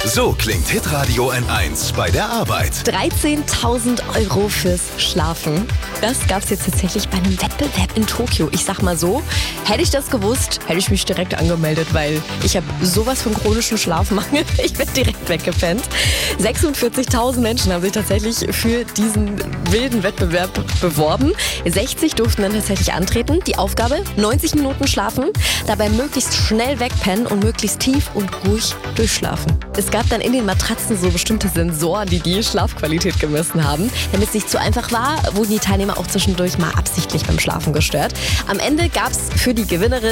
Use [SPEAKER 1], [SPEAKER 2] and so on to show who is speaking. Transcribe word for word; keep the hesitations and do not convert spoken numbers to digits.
[SPEAKER 1] So klingt Hitradio N eins bei der Arbeit.
[SPEAKER 2] dreizehntausend Euro fürs Schlafen. Das gab es jetzt tatsächlich bei einem Wettbewerb in Tokio. Ich sag mal so, hätte ich das gewusst, hätte ich mich direkt angemeldet, weil ich habe sowas von chronischen Schlafmangel. Ich bin direkt weggepennt. sechsundvierzigtausend Menschen haben sich tatsächlich für diesen wilden Wettbewerb beworben. sechzig durften dann tatsächlich antreten. Die Aufgabe, neunzig Minuten schlafen, dabei möglichst schnell wegpennen und möglichst tief und ruhig durchschlafen. Es gab dann in den Matratzen so bestimmte Sensoren, die die Schlafqualität gemessen haben. Damit es nicht zu einfach war, wurden die Teilnehmer auch zwischendurch mal absichtlich beim Schlafen gestört. Am Ende gab es für die Gewinnerin